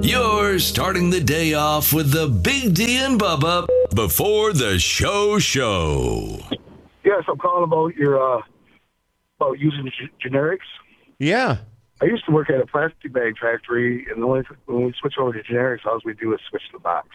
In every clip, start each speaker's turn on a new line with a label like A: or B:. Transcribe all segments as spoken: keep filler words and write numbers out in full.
A: You're starting the day off with the Big D and Bubba before the show show.
B: Yes, I'm calling about your uh, about using g- generics.
C: Yeah.
B: I used to work at a plastic bag factory, and the only th- when we switch over to generics, all we do is switch the box.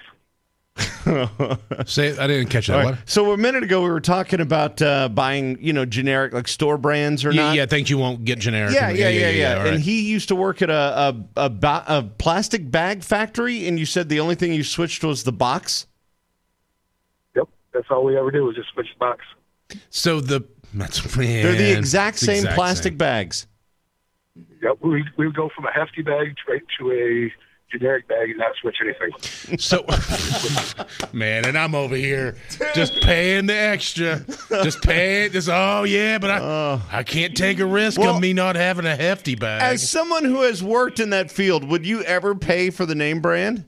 D: Say, I didn't catch that.
C: All
D: What?
C: right. So a minute ago we were talking about uh, buying, you know, generic like store brands or
D: Yeah,
C: not.
D: yeah, think you won't get generic.
C: Yeah, yeah, yeah, yeah.
D: all
C: And
D: right.
C: he used to work at a a, a ba- a plastic bag factory, and you said the only thing you switched was the box.
B: Yep, that's all we ever do is just switch the box.
D: So the that's man,
C: They're the exact
D: it's the
C: same
D: exact
C: plastic
D: same.
C: bags.
B: Yep, we we would go from a hefty bag straight to a generic bag and not switch anything.
D: So, man, and I'm over here just paying the extra, just paying this. Oh yeah, but I
C: Uh,
D: I can't take a risk
C: well,
D: of me not having a hefty bag.
C: As someone who has worked in that field, would you ever pay for the name brand?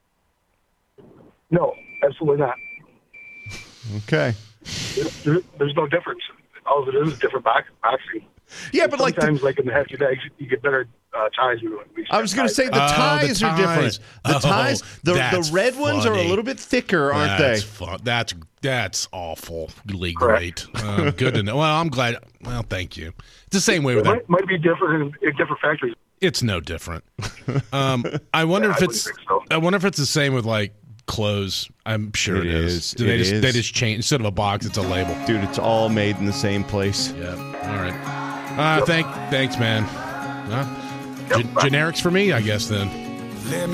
B: No, absolutely not.
C: Okay.
B: There, there's no difference. All it is is different box, boxing.
C: Yeah, but like the-
B: sometimes, like in the hefty bags, you get better uh, ties. We, we
C: I was going to say the
D: Oh, the
C: ties are different.
D: ties.
C: The
D: Oh,
C: ties, the,
D: that's
C: the red ones are a
D: funny.
C: little bit thicker, aren't
D: that's
C: they?
D: Fun. That's that's awfully
B: Correct.
D: great. Uh, good to know. Well, I'm glad. Well, thank you. It's the same way
B: It
D: with that.
B: might, might be different in, in different factories.
D: It's no different. Um, I wonder
B: Yeah,
D: if
B: I
D: it's.
B: wouldn't think so.
D: I wonder if it's the same with like clothes. I'm sure
C: It
D: it is.
C: is.
D: Do they
C: It
D: just
C: is.
D: they just change instead of a box? It's a label.
C: Dude, it's all made in the same place.
D: Yeah. All right. Uh, thank. Thanks, man. Uh, gen- generics for me, I guess. Then.
A: Let me